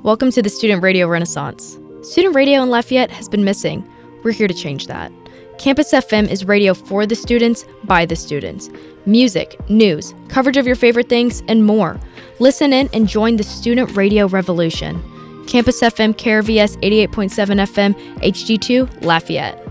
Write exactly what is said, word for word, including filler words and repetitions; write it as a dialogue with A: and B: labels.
A: Welcome to the Student Radio Renaissance. Student radio in Lafayette has been missing. We're here to change that. Campus F M is radio for the students, by the students. Music, news, coverage of your favorite things, and more. Listen in and join the student radio revolution. Campus F M, K R V S eighty-eight point seven F M, H D two, Lafayette.